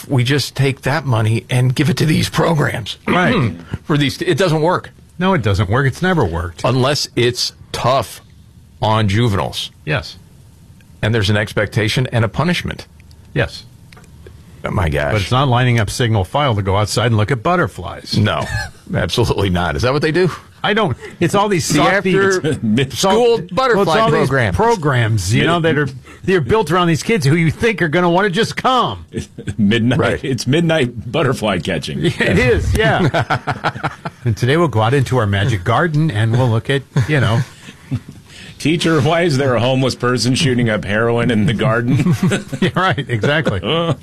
if we just take that money and give it to these programs? Right. For these, it doesn't work. No, it doesn't work. It's never worked. Unless it's tough on juveniles. Yes. And there's an expectation and a punishment. Yes. Oh, my gosh. But it's not lining up signal file to go outside and look at butterflies. No, absolutely not. Is that what they do? I don't. It's all these softy school butterfly programs. Programs, you know, they're built around these kids who you think are going to want to just come. Midnight. Right. It's midnight butterfly catching. Yeah, it is, yeah. And today we'll go out into our magic garden and we'll look at, you know. Teacher, why is there a homeless person shooting up heroin in the garden? Yeah, right, exactly.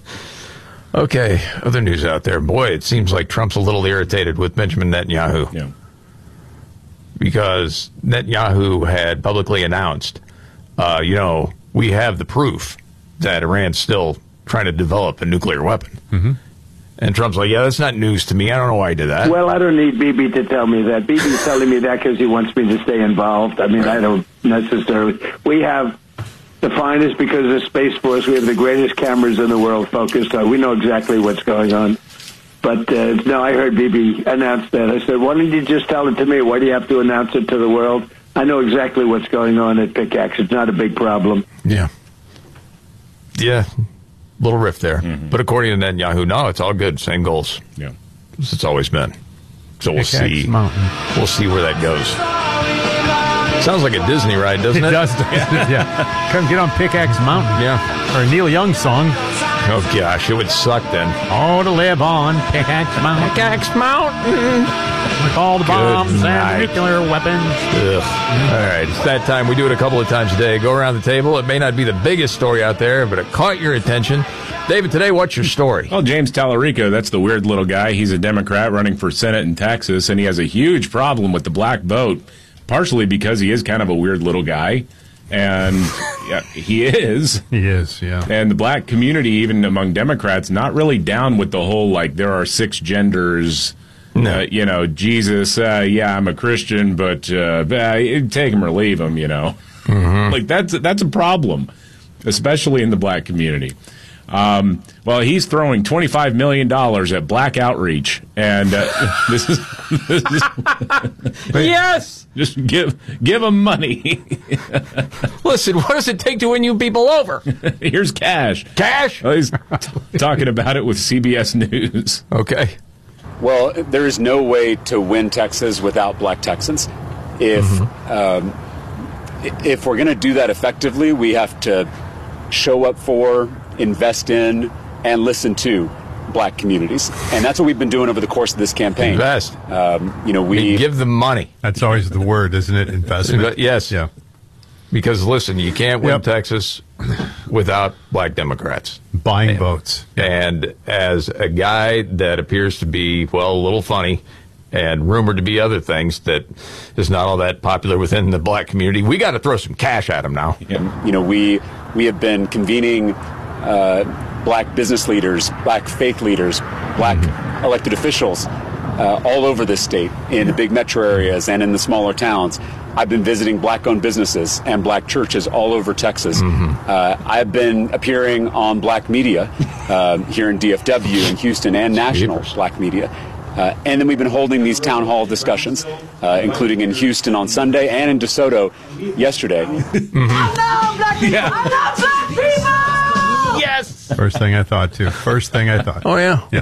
Okay, other news out there. Boy, it seems like Trump's a little irritated with Benjamin Netanyahu. Yeah. Because Netanyahu had publicly announced, we have the proof that Iran's still trying to develop a nuclear weapon. Mm-hmm. And Trump's like, yeah, that's not news to me. I don't know why he did that. Well, I don't need Bibi to tell me that. Bibi's telling me that because he wants me to stay involved. I mean, I don't necessarily. We have the finest, because of the Space Force, we have the greatest cameras in the world focused on. We know exactly what's going on. But, no, I heard Bibi announce that. I said, why don't you just tell it to me? Why do you have to announce it to the world? I know exactly what's going on at Pickaxe. It's not a big problem. Yeah. Yeah. Little rift there. Mm-hmm. But according to Netanyahu, no, it's all good. Same goals. Yeah. As it's always been. So we'll Pickaxe see. Mountain. We'll see where that goes. Sounds like a Disney ride, doesn't it? It does, yeah. Come get on Pickaxe Mountain. Yeah. Or a Neil Young song. Oh, gosh, it would suck then. Oh, to live on Pickaxe Mountain. Pickaxe Mountain. With all the bombs night. and nuclear weapons. Ugh. All right, it's that time. We do it a couple of times a day. Go around the table. It may not be the biggest story out there, but it caught your attention. David, today, what's your story? Well, James Tallarico, that's the weird little guy. He's a Democrat running for Senate in Texas, and he has a huge problem with the black vote, partially because he is kind of a weird little guy. And yeah, he is. He is, yeah. And the black community, even among Democrats, not really down with the whole, like, there are 6 genders. No. Jesus, I'm a Christian, but take him or leave him, Mm-hmm. Like, that's a problem, especially in the black community. Well, he's throwing $25 million at black outreach, and this is yes. Just give him money. Listen, what does it take to win you people over? Here's cash. Cash? Well, he's talking about it with CBS News. Okay. Well, there is no way to win Texas without black Texans. If we're going to do that effectively, we have to show up for, invest in, and listen to black communities. And that's what we've been doing over the course of this campaign. Invest. We give them money. That's always the word, isn't it? Investment. Yes. Yeah. Because, listen, you can't win Texas without black Democrats. Buying votes. And as a guy that appears to be, a little funny and rumored to be other things that is not all that popular within the black community, we got to throw some cash at him now. Yeah. We have been convening black business leaders, black faith leaders, black elected officials all over this state, in the big metro areas and in the smaller towns. I've been visiting black-owned businesses and black churches all over Texas. I've been appearing on black media here in DFW, in Houston, and national black media. And then we've been holding these town hall discussions, including in Houston on Sunday and in DeSoto yesterday. I love black people! I love black people! Yes! First thing I thought, too. First thing I thought. Oh, yeah? Yeah.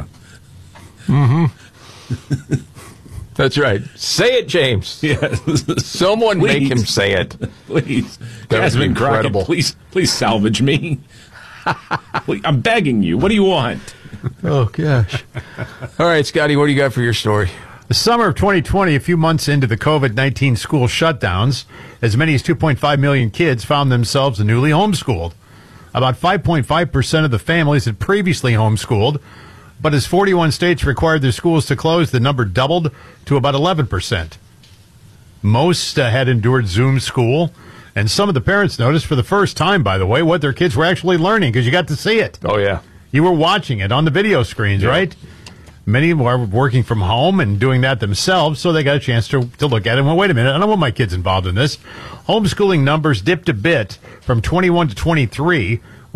That's right. Say it, James. Yes. Someone make him say it. Please. That was Jasmine Crockett, incredible. please salvage me. Please, I'm begging you. What do you want? Oh, gosh. All right, Scotty, what do you got for your story? The summer of 2020, a few months into the COVID-19 school shutdowns, as many as 2.5 million kids found themselves newly homeschooled. About 5.5% of the families had previously homeschooled, but as 41 states required their schools to close, the number doubled to about 11%. Most had endured Zoom school, and some of the parents noticed for the first time, by the way, what their kids were actually learning, because you got to see it. Oh, yeah. You were watching it on the video screens, right? Many were working from home and doing that themselves, so they got a chance to look at it and went, wait a minute, I don't want my kids involved in this. Homeschooling numbers dipped a bit from 21 to 23,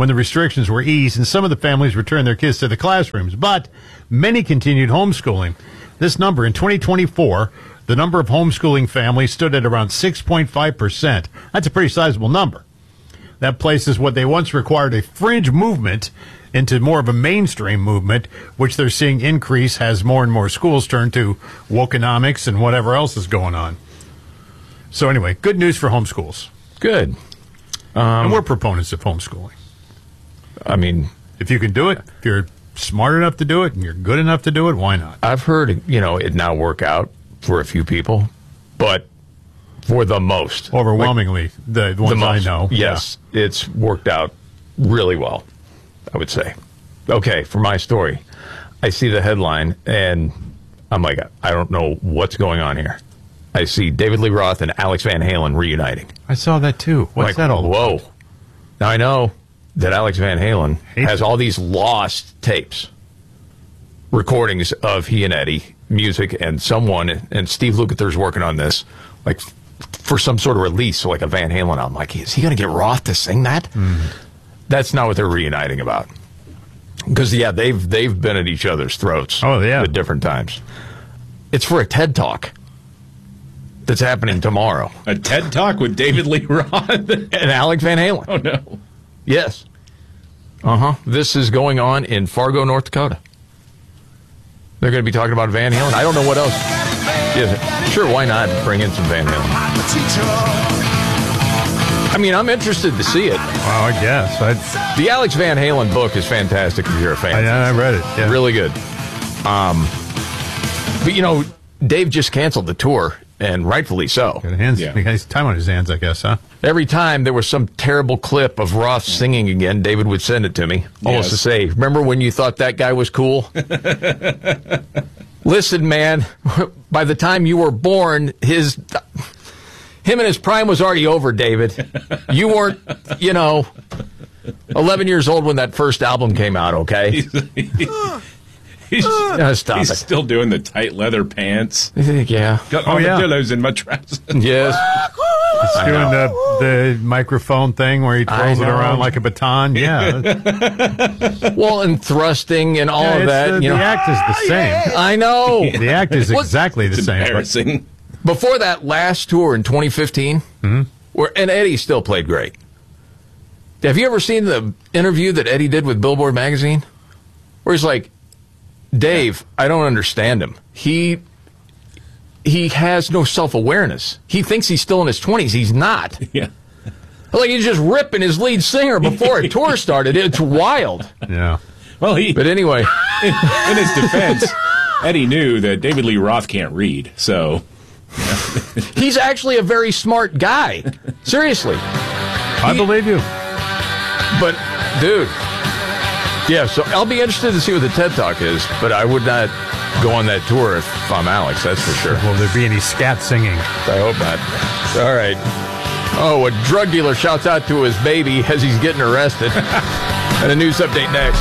when the restrictions were eased and some of the families returned their kids to the classrooms. But many continued homeschooling. This number in 2024, the number of homeschooling families stood at around 6.5%. That's a pretty sizable number. That places what they once required a fringe movement into more of a mainstream movement, which they're seeing increase as more and more schools turn to wokenomics and whatever else is going on. So anyway, good news for homeschools. Good. And we're proponents of homeschooling. I mean, if you can do it, if you're smart enough to do it and you're good enough to do it, why not? I've heard, it now work out for a few people, but for the most. Overwhelmingly, the ones I know. Yes, it's worked out really well, I would say. Okay, for my story, I see the headline, and I'm like, I don't know what's going on here. I see David Lee Roth and Alex Van Halen reuniting. I saw that too. What's that all about? Whoa. Now, I know that Alex Van Halen has all these lost tapes, recordings of he and Eddie, music, and Steve Lukather's working on this, like, for some sort of release, like a Van Halen album. Like, is he going to get Roth to sing that? That's not what they're reuniting about. Because, they've been at each other's throats at different times. It's for a TED Talk that's happening tomorrow. A TED Talk with David Lee Roth and Alex Van Halen. Oh, no. Yes. This is going on in Fargo, North Dakota. They're going to be talking about Van Halen. I don't know what else. Sure, why not bring in some Van Halen? I mean, I'm interested to see it. Well, I guess. The Alex Van Halen book is fantastic if you're a fan. I read it. Yeah. Really good. But, Dave just canceled the tour, and rightfully so. He has time on his hands, I guess, huh? Every time there was some terrible clip of Roth singing again, David would send it to me, almost to say, remember when you thought that guy was cool? Listen, man, by the time you were born, him and his prime was already over, David. You weren't, 11 years old when that first album came out, okay? He's Stop it. Still doing the tight leather pants. Yeah. Got all the pillows in my trousers. Yes. He's doing the microphone thing where he twirls it around like a baton. Yeah. Well, and thrusting and all of that. The act is the same. I know. The act is exactly the same. Embarrassing. Before that last tour in 2015, and Eddie still played great. Have you ever seen the interview that Eddie did with Billboard magazine? Where he's like, Dave, I don't understand him. He has no self-awareness. He thinks he's still in his 20s. He's not. Yeah. Like, he's just ripping his lead singer before a tour started. It's wild. Yeah. Well, But anyway. In his defense, Eddie knew that David Lee Roth can't read, so. He's actually a very smart guy. Seriously. I believe you. But, dude. Yeah, so I'll be interested to see what the TED Talk is, but I would not go on that tour if I'm Alex, that's for sure. Will there be any scat singing? I hope not. All right. Oh, a drug dealer shouts out to his baby as he's getting arrested. And a news update next.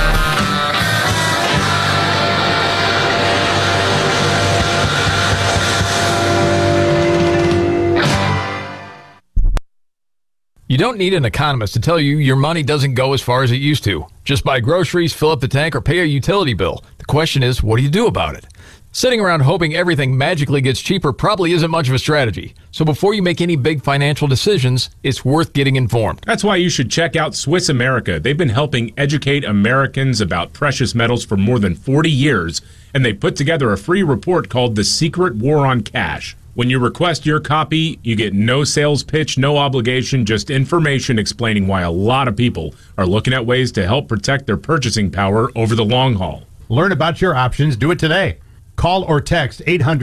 You don't need an economist to tell you your money doesn't go as far as it used to. Just buy groceries, fill up the tank, or pay a utility bill. The question is, what do you do about it? Sitting around hoping everything magically gets cheaper probably isn't much of a strategy. So before you make any big financial decisions, it's worth getting informed. That's why you should check out Swiss America. They've been helping educate Americans about precious metals for more than 40 years, and they put together a free report called The Secret War on Cash. When you request your copy, you get no sales pitch, no obligation, just information explaining why a lot of people are looking at ways to help protect their purchasing power over the long haul. Learn about your options. Do it today. Call or text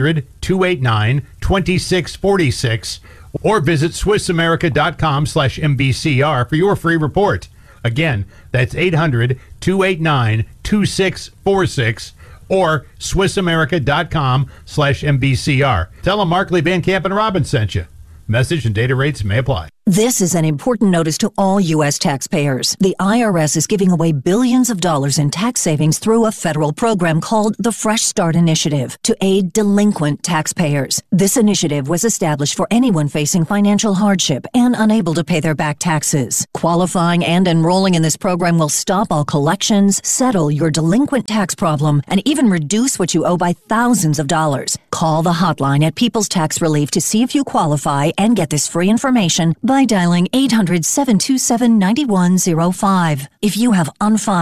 800-289-2646 or visit SwissAmerica.com/MBCR for your free report. Again, that's 800-289-2646 or SwissAmerica.com/MBCR. Tell them Markley, Van Camp, and Robbins sent you. Message and data rates may apply. This is an important notice to all U.S. taxpayers. The IRS is giving away billions of dollars in tax savings through a federal program called the Fresh Start Initiative to aid delinquent taxpayers. This initiative was established for anyone facing financial hardship and unable to pay their back taxes. Qualifying and enrolling in this program will stop all collections, settle your delinquent tax problem, and even reduce what you owe by thousands of dollars. Call the hotline at People's Tax Relief to see if you qualify and get this free information by dialing 800-727-9105. If you have unfiled